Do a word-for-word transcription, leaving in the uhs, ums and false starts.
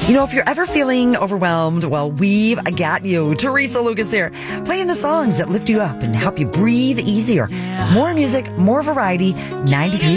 You know, if you're ever feeling overwhelmed, well, we've got you. Teresa Lucas here, playing the songs that lift you up and help you breathe easier. More music, more variety, ninety-three